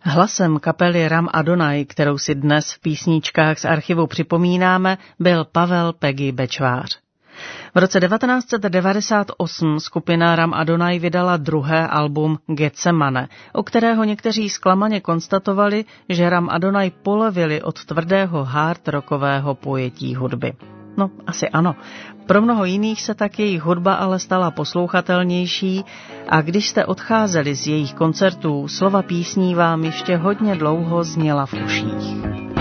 Hlasem kapely Ram Adonai, kterou si dnes v písničkách z archivu připomínáme, byl Pavel Peggy Bečvář. V roce 1998 skupina Ram Adonai vydala druhé album Getsemane, o kterého někteří zklamaně konstatovali, že Ram Adonai polevili od tvrdého hard rockového pojetí hudby. No, asi ano. Pro mnoho jiných se tak jejich hudba ale stala poslouchatelnější a když jste odcházeli z jejich koncertů, slova písní vám ještě hodně dlouho zněla v uších.